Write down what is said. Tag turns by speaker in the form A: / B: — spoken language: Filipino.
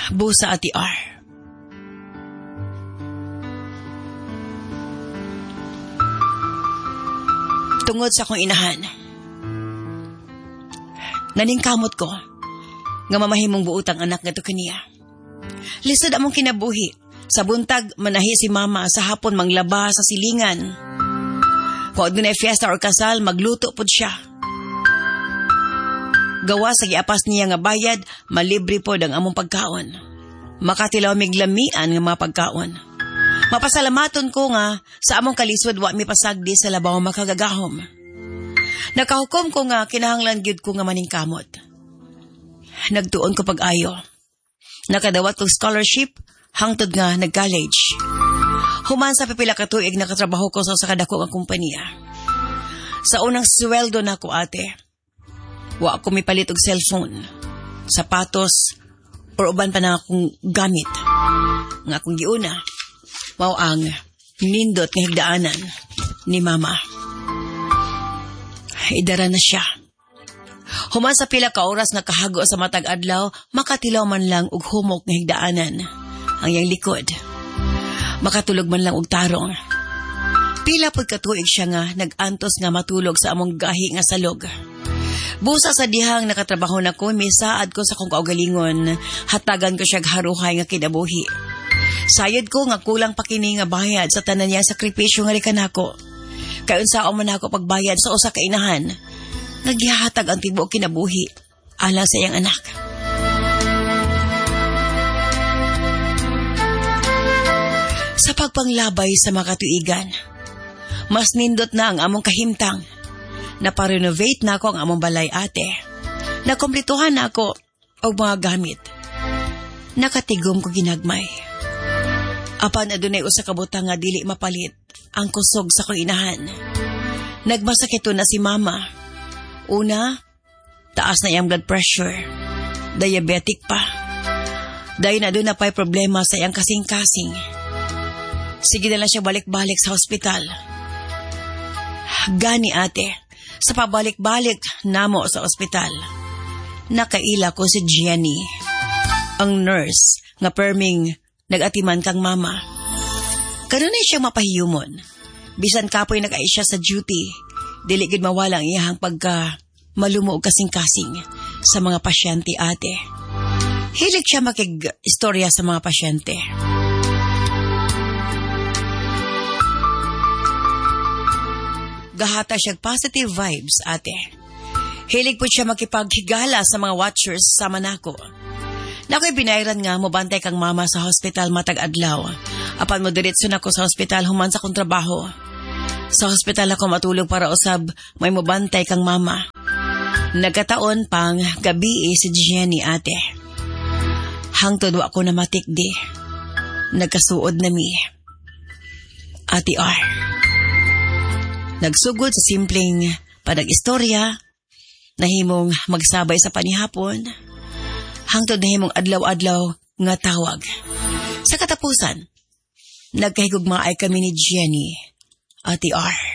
A: Busa Ati R. Tungod sa akong inahan, naningkamot ko nga mamahimong buutang anak nga to kaniya. Lisod among kinabuhi. Sa buntag, manahi si mama sa hapon manglaba sa silingan. Kung doon ay fiesta or kasal, magluto po siya. Gawa sa giapas niya nga bayad, malibre po ang among pagkaon. Makatilaw miglamian nga mga pagkaon. Mapasalamaton ko nga sa among kalisod wa mi pasagdi sa labaw makagagahom. Nakahukom ko nga kinahanglan gyud ko nga maningkamot. Nagtuon ko pag-ayo. Nakadawat kong scholarship hangtod nga nag-college. Human sa pipila ka tuig nakatrabaho ko sa kadako nga kumpanya. Sa unang sweldo na ko ate, wa ako mipalit og cellphone, sapatos, or uban pa na akong gamit. Nga akong giuna, mao ang nindot nga higdaanan ni mama. Idara na siya. Human sa pila ka oras nga kahago sa matag adlaw, makatilaw man lang og humok nga higdaanan ang iyang likod. Makatulog man lang og tarong. Pila pud katuig siya nga nag-antos nga matulog sa among gahi nga salog. Busa sa dihang nakatrabaho na ko, misaad ko sa kong kaugalingon, hatagan ko siya haruhay nga kinabuhi. Sayod ko nga kulang pa kini nga bayad sa tanan niya sakripisyo nga likan ako. Kayon sa man ako pagbayad sa usa ka inahan, naghihatag ang tibuok kinabuhi alang sa iyang anak. Sa pagpanglabay sa mga katuigan, mas nindot na ang among kahimtang. Naparenovate na ako ang among balay ate. Nakomplituhan na ako og mga gamit. Nakatigom ko ginagmay. Apan adunay usa ka butang nga dili mapalit ang kusog sa kong inahan. Nagmasakito na si mama. Una, taas na iyang blood pressure. Diabetic pa. Dahil na doon na pa'y problema sa iyang kasing-kasing. Sige na lang siya balik-balik sa hospital. Gani ate, sa pabalik-balik namo sa ospital, nakaila ko si Jenny, ang nurse nga perming nag-atiman kang mama. Kanunay siyang mapahiyumon. Bisan kapoy nag-ai siya sa duty, dili gid mawala ang iyang pagka malumo og kasing-kasing sa mga pasyente ate. Hilig siya makig-istorya sa mga pasyente. Gahata siya positive vibes, ate. Hilig po siya makipaghigala sa mga watchers sama nako. Nako'y binayran nga mobantay kang mama sa hospital matag adlaw. Apan mo diretso nako sa hospital human sa kong trabaho. Sa hospital ako matulog para usab may mobantay kang mama. Nagkataon pang gabi si Jenny, ate. Hangtod wa ko na matikdi. Nagkasuod na mi. Ate R. Nagsugod sa simpleng panag-istorya, nahimong magsabay sa panihapon, hangtod nahimong adlaw-adlaw nga tawag. Sa katapusan, nagkahigugmaay kami ni Jenny, Ate R.